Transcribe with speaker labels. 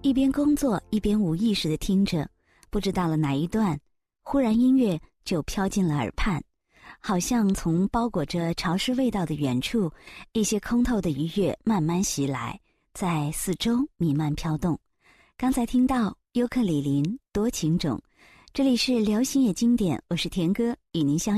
Speaker 1: 一边工作一边无意识地听着，不知到了哪一段，忽然音乐就飘进了耳畔，好像从包裹着潮湿味道的远处，一些空透的愉悦慢慢袭来，在四周弥漫飘动。刚才听到尤克里林多情种，这里是流行也经典，我是田哥，与您相